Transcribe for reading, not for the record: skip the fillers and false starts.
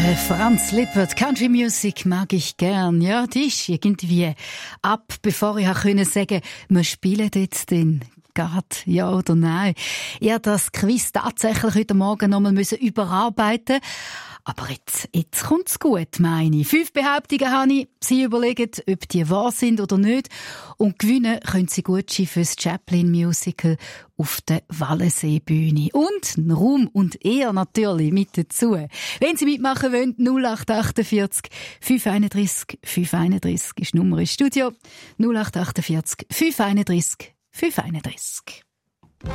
Franz Lippert, Country Music mag ich gern. Ja, die ist irgendwie ab, bevor ich sagen konnte, wir spielen jetzt den Gott, ja oder nein. Ich habe das Quiz tatsächlich heute Morgen nochmal überarbeiten. Aber jetzt kommt's gut, meine ich. 5 Behauptungen habe ich. Sie überlegen, ob die wahr sind oder nicht. Und gewinnen können Sie Gutschein fürs Chaplin-Musical auf der Wallenseebühne. Und ein Ruhm und Ehr natürlich mit dazu. Wenn Sie mitmachen wollen, 0848 531 531 ist die Nummer ins Studio. 0848 531 531.